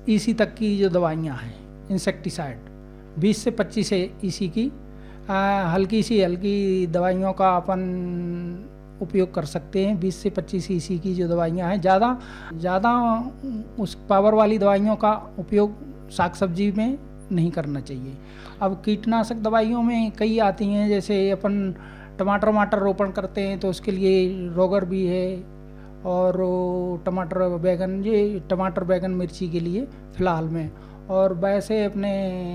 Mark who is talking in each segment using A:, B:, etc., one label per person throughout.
A: EC तक की जो दवाइयाँ हैं इंसेक्टिसाइड, 20 से 25 EC की हल्की दवाइयों का अपन उपयोग कर सकते हैं। 20 से 25 EC की जो दवाइयाँ हैं, ज़्यादा उस पावर वाली दवाइयों का उपयोग साग सब्जी में नहीं करना चाहिए। अब कीटनाशक दवाइयों में कई आती हैं, जैसे अपन टमाटर रोपण करते हैं तो उसके लिए रोगर भी है, और टमाटर बैगन मिर्ची के लिए फ़िलहाल में। और वैसे अपने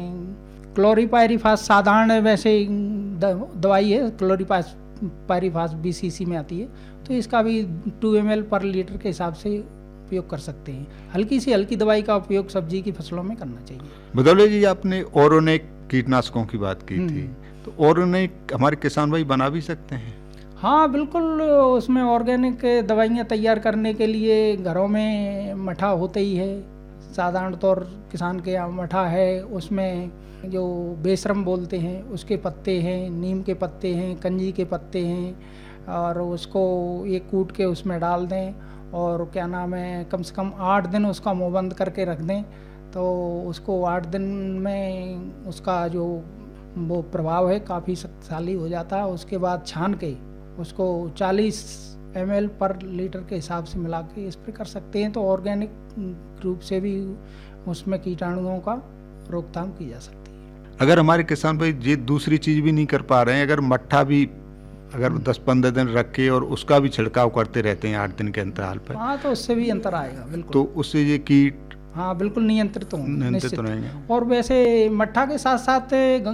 A: क्लोरीपायरीफास साधारण वैसे दवाई है, क्लोरीपायरीफास 20 EC में आती है, तो इसका भी 2 ml पर लीटर के हिसाब से उपयोग कर सकते हैं। हल्की से हल्की दवाई का उपयोग सब्जी की फसलों में करना चाहिए।
B: भदौलिया जी, आपने ऑर्गेनिक कीटनाशकों की बात की थी, तो ऑर्गेनिक हमारे किसान भाई बना भी सकते हैं?
A: हाँ बिल्कुल, उसमें ऑर्गेनिक दवाइयाँ तैयार करने के लिए घरों में मठा होता ही है। साधारण तौर किसान के यहाँ मठा है, उसमें जो बेशरम बोलते हैं उसके पत्ते हैं, नीम के पत्ते हैं, कंजी के पत्ते हैं, और उसको एक कूट के उसमें डाल दें, और क्या नाम है, कम से कम 8 दिन उसका मुँह बंद करके रख दें, तो उसको 8 दिन में उसका जो वो प्रभाव है काफ़ी शक्तिशाली हो जाता है। उसके बाद छान के उसको 40 ml पर लीटर के हिसाब से मिला के स्प्रे कर सकते हैं, तो ऑर्गेनिक रूप से भी उसमें कीटाणुओं का रोकथाम की जा सकती है।
B: अगर हमारे किसान भाई ये दूसरी चीज़ भी नहीं कर पा रहे हैं, अगर मट्ठा भी अगर 10-15 दिन रख के और उसका भी छिड़काव करते रहते हैं 8 दिन के अंतराल पर,
A: हाँ तो उससे भी अंतर आएगा बिल्कुल।
B: तो उससे ये कीट
A: हाँ बिल्कुल नियंत्रित
B: रहेंगे।
A: और वैसे मट्ठा के साथ साथ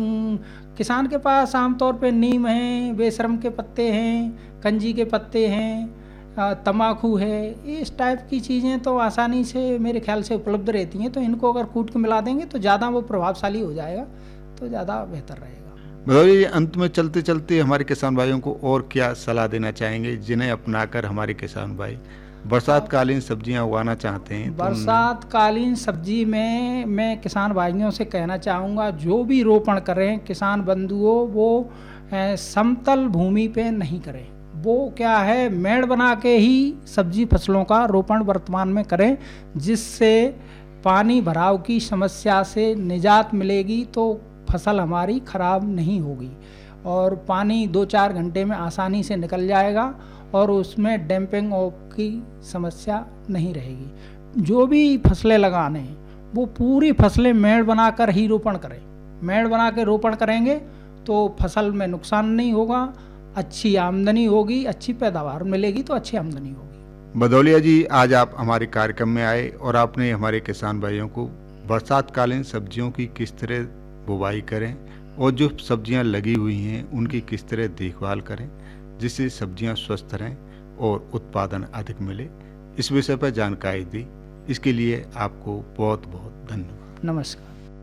A: किसान के पास आमतौर पे नीम है, बेशरम के पत्ते हैं, कंजी के पत्ते हैं, तम्बाकू है, इस टाइप की चीज़ें तो आसानी से मेरे ख्याल से उपलब्ध रहती हैं, तो इनको अगर कूट के मिला देंगे तो ज़्यादा वो प्रभावशाली हो जाएगा, तो ज़्यादा बेहतर रहेगा।
B: भदौलिया, अंत में चलते चलते हमारे किसान भाइयों को और क्या सलाह देना चाहेंगे जिन्हें अपनाकर हमारे किसान भाई बरसातकालीन सब्जियां उगाना चाहते हैं?
A: बरसातकालीन सब्जी में मैं किसान भाइयों से कहना चाहूँगा, जो भी रोपण करें किसान बंधुओं, वो समतल भूमि पे नहीं करें। वो क्या है, मेड़ बना के ही सब्जी फसलों का रोपण वर्तमान में करें, जिससे पानी भराव की समस्या से निजात मिलेगी, तो फसल हमारी खराब नहीं होगी, और पानी 2-4 घंटे में आसानी से निकल जाएगा, और उसमें डैम्पिंग ऑफ की समस्या नहीं रहेगी। जो भी फसलें लगाने हैं वो पूरी फसलें मेड़ बनाकर ही रोपण करें। मेड़ बना के रोपण करेंगे तो फसल में नुकसान नहीं होगा, अच्छी आमदनी होगी, अच्छी पैदावार मिलेगी, तो अच्छी आमदनी होगी।
B: भदौलिया जी, आज आप हमारे कार्यक्रम में आए और आपने हमारे किसान भाइयों को बरसातकालीन सब्जियों की किस तरह बुवाई करें और जो सब्जियां लगी हुई हैं उनकी किस तरह देखभाल करें जिससे सब्जियां स्वस्थ रहें और उत्पादन अधिक मिले, इस विषय पर जानकारी दी, इसके लिए आपको बहुत बहुत धन्यवाद।
A: नमस्कार।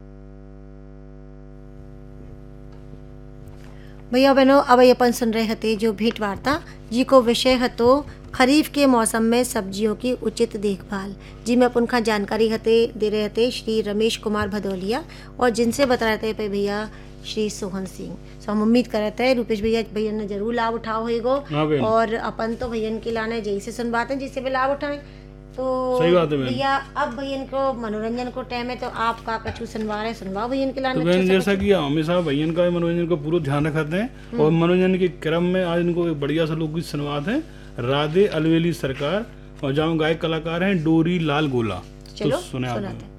C: भैया बहनों, अब अपन सुन रहे थे जो भेंट वार्ता जी को विषय हतो खरीफ के मौसम में सब्जियों की उचित देखभाल, जी में अपन का जानकारी हते दे रहे थे श्री रमेश कुमार भदौलिया, और जिनसे बता रहे थे भैया श्री सोहन सिंह। तो हम उम्मीद करते हैं रूपेश भैया ने जरूर लाभ उठाओ होएगो, और अपन तो भैया के लाने जैसे सुन बात है जिससे भी लाभ उठाएं, तो सही बात है भैया। अब भैया को मनोरंजन को टाइम है, तो आपका कछु सुनवाओ भैया के लाने।
D: तो जैसा कि हमेशा भैया का मनोरंजन को पूरा ध्यान रखते हैं, और मनोरंजन के क्रम में आज इनको एक बढ़िया सा लोकगीत सुनवाते हैं, राधे अलवेली सरकार, और जहाँ गायक कलाकार हैं डोरी लाल गोला।
C: चलो
D: तो सुने आप।